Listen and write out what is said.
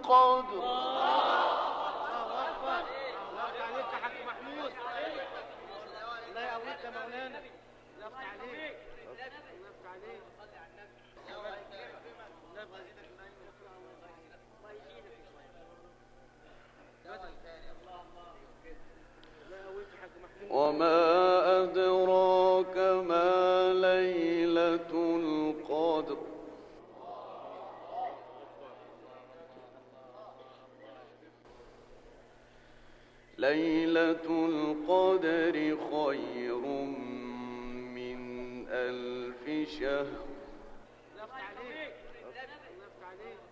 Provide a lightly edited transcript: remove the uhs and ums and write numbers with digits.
القدر. وما أدراك ما ليلة القدر. ليلة القدر خير من 1000 شهر.